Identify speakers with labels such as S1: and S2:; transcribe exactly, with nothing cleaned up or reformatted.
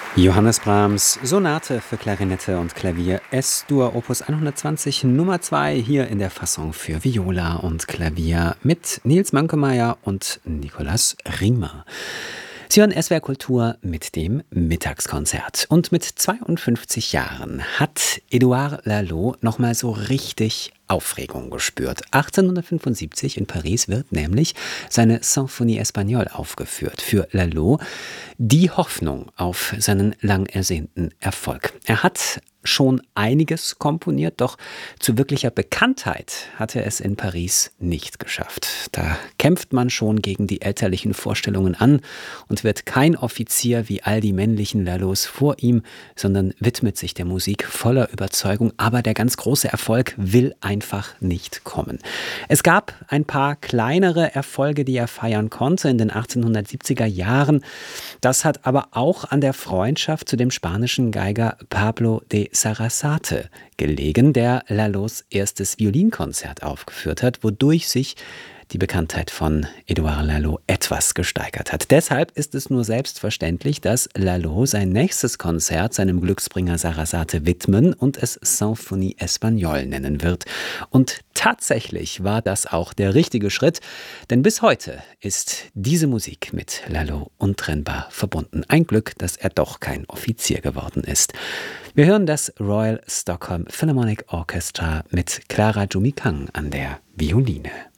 S1: Johannes Brahms Sonate für Klarinette und Klavier S-Dur Opus hundertzwanzig Nummer zwei hier in der Fassung für Viola und Klavier mit Nils Mönkemeyer und Nikolaus Riemer. Sie hören S W R Kultur mit dem Mittagskonzert. Und mit zweiundfünfzig Jahren hat Édouard Laloux nochmal so richtig Aufregung gespürt. achtzehnhundertfünfundsiebzig in Paris wird nämlich seine Symphonie Espagnole aufgeführt. Für Laloux die Hoffnung auf seinen lang ersehnten Erfolg. Er hat schon einiges komponiert, doch zu wirklicher Bekanntheit hat er es in Paris nicht geschafft. Da kämpft man schon gegen die elterlichen Vorstellungen an und wird kein Offizier wie all die männlichen Lalouxs vor ihm, sondern widmet sich der Musik voller Überzeugung. Aber der ganz große Erfolg will einfach nicht kommen. Es gab ein paar kleinere Erfolge, die er feiern konnte in den achtzehnhundertsiebziger Jahren. Das hat aber auch an der Freundschaft zu dem spanischen Geiger Pablo de Sarasate gelegen, der Lalouxs erstes Violinkonzert aufgeführt hat, wodurch sich die Bekanntheit von Édouard Laloux etwas gesteigert hat. Deshalb ist es nur selbstverständlich, dass Laloux sein nächstes Konzert seinem Glücksbringer Sarasate widmen und es Symphonie Espagnole nennen wird. Und tatsächlich war das auch der richtige Schritt, denn bis heute ist diese Musik mit Laloux untrennbar verbunden. Ein Glück, dass er doch kein Offizier geworden ist. Wir hören das Royal Stockholm Philharmonic Orchestra mit Clara Jumikang an der Violine.